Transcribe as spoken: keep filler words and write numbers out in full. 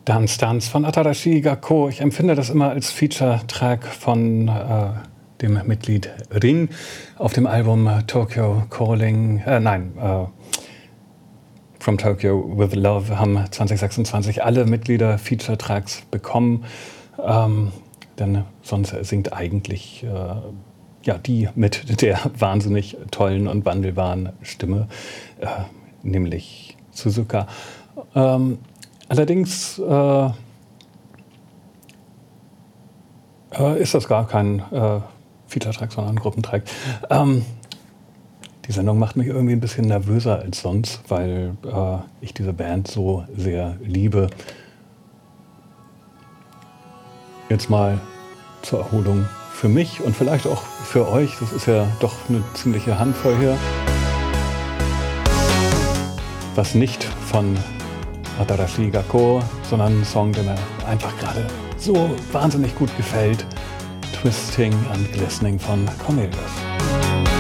Dance Dance von Atarashi Gakko. Ich empfinde das immer als Feature-Track von äh, dem Mitglied Rin auf dem Album Tokyo Calling, äh, nein, äh, From Tokyo with Love haben zwanzig sechsundzwanzig alle Mitglieder Feature-Tracks bekommen, ähm, denn sonst singt eigentlich äh, ja, die mit der wahnsinnig tollen und wandelbaren Stimme, äh, nämlich Suzuka. Ähm, allerdings äh, äh, ist das gar kein äh, Feature-Track, sondern ein Gruppentrack. Ähm, die Sendung macht mich irgendwie ein bisschen nervöser als sonst, weil äh, ich diese Band so sehr liebe. Jetzt mal zur Erholung für mich und vielleicht auch für euch. Das ist ja doch eine ziemliche Handvoll hier. Was nicht von Atarashi Gakko, sondern ein Song, der mir einfach gerade so wahnsinnig gut gefällt. Twisting and Glistening von Cornelius.